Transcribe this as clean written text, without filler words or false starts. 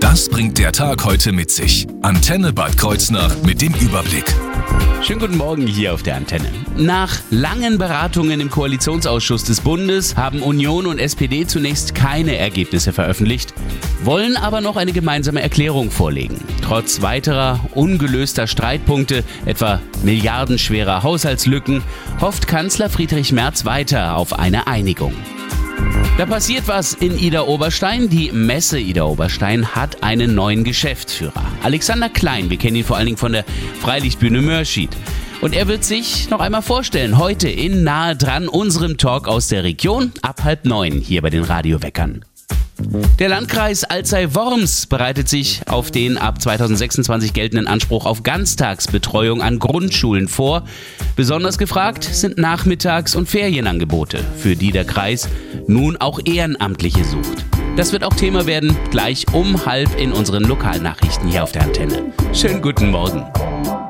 Das bringt der Tag heute mit sich. Antenne Bad Kreuznach mit dem Überblick. Schönen guten Morgen hier auf der Antenne. Nach langen Beratungen im Koalitionsausschuss des Bundes haben Union und SPD zunächst keine Ergebnisse veröffentlicht, wollen aber noch eine gemeinsame Erklärung vorlegen. Trotz weiterer ungelöster Streitpunkte, etwa milliardenschwerer Haushaltslücken, hofft Kanzler Friedrich Merz weiter auf eine Einigung. Da passiert was in Idar-Oberstein. Die Messe Idar-Oberstein hat einen neuen Geschäftsführer. Alexander Klein, wir kennen ihn vor allen Dingen von der Freilichtbühne Mörschid. Und er wird sich noch einmal vorstellen, heute in Nahe dran, unserem Talk aus der Region, ab 8:30 hier bei den Radioweckern. Der Landkreis Alzey-Worms bereitet sich auf den ab 2026 geltenden Anspruch auf Ganztagsbetreuung an Grundschulen vor. Besonders gefragt sind Nachmittags- und Ferienangebote, für die der Kreis nun auch Ehrenamtliche sucht. Das wird auch Thema werden, gleich um 12:30 in unseren Lokalnachrichten hier auf der Antenne. Schönen guten Morgen.